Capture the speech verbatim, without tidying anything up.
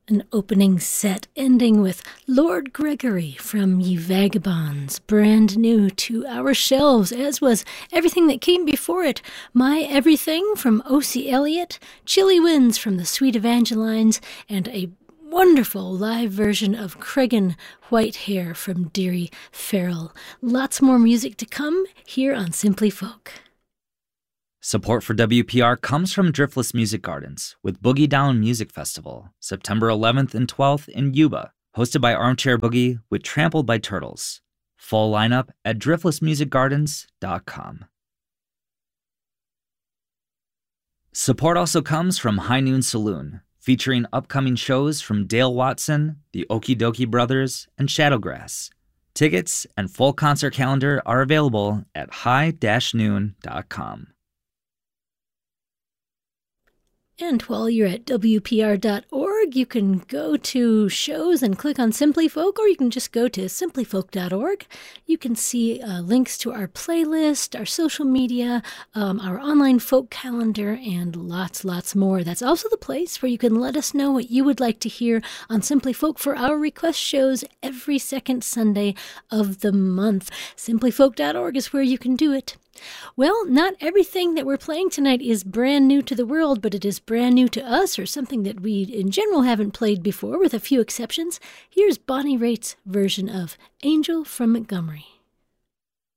An opening set ending with Lord Gregory from Ye Vagabonds, brand new to our shelves, as was everything that came before it. My Everything from O C. Elliott, Chilly Winds from the Sweet Evangelines, and a wonderful live version of Cregan White Hair from Deary Farrell. Lots more music to come here on Simply Folk. Support for W P R comes from Driftless Music Gardens with Boogie Down Music Festival, September eleventh and twelfth in Yuba, hosted by Armchair Boogie with Trampled by Turtles. Full lineup at driftless music gardens dot com. Support also comes from High Noon Saloon, featuring upcoming shows from Dale Watson, the Okie Dokie Brothers, and Shadowgrass. Tickets and full concert calendar are available at high dash noon dot com. And while you're at W P R dot org, you can go to shows and click on Simply Folk, or you can just go to simply folk dot org. You can see uh, links to our playlist, our social media, um, our online folk calendar, and lots, lots more. That's also the place where you can let us know what you would like to hear on Simply Folk for our request shows every second Sunday of the month. simply folk dot org is where you can do it. Well, not everything that we're playing tonight is brand new to the world, but it is brand new to us, or something that we in general haven't played before, with a few exceptions. Here's Bonnie Raitt's version of Angel from Montgomery.